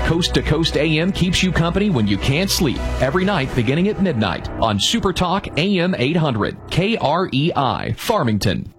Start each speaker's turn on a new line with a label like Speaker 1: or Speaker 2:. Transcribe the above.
Speaker 1: Coast to Coast AM keeps you company when you can't sleep. Every night beginning at midnight on Super Talk AM 800, KREI, Farmington.